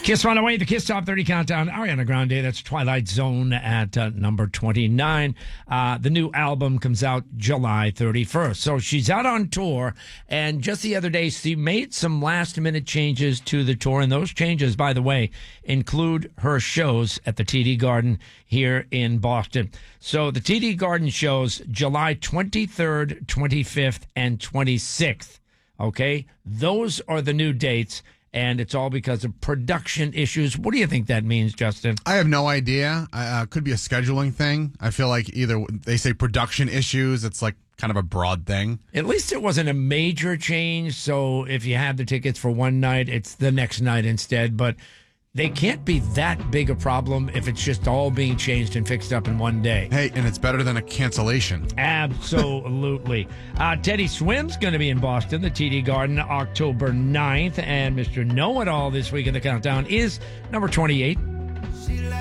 Kiss on the way, the Kiss Top 30 Countdown. Ariana Grande, that's Twilight Zone at number 29. The new album comes out July 31st. So she's out on tour, and just the other day, she made some last-minute changes to the tour, and those changes, by the way, include her shows at the TD Garden here in Boston. So the TD Garden shows July 23rd, 25th, and 26th. Okay? Those are the new dates. And it's all because of production issues. What do you think that means, Justin? I have no idea. Could be a scheduling thing. I feel like either they say production issues, it's like kind of a broad thing. At least it wasn't a major change. So if you had the tickets for one night, it's the next night instead. But they can't be that big a problem if it's just all being changed and fixed up in one day. Hey, and it's better than a cancellation. Absolutely. Teddy Swim's going to be in Boston, the TD Garden, October 9th. And Mr. Know-It-All this week in the countdown is number 28.